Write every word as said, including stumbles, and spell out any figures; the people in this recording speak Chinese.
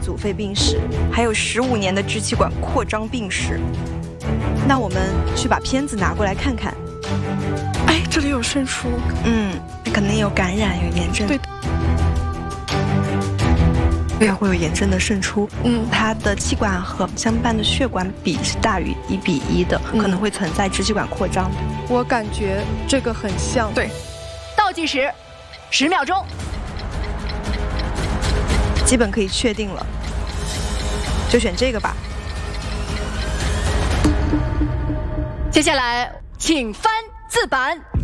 阻肺病史，还有十五年的支气管扩张病史。那我们去把片子拿过来看看。 哎，这里有渗出， 嗯，可能有感染，有炎症。 对。 对，会有炎症的渗出。 嗯， 它的气管和相伴的血管比是大于一比一的，嗯、可能会存在支气管扩张。 我感觉这个很像。 对，倒计时，十秒钟， 基本可以确定了，就选这个吧。 接下来，请翻字板。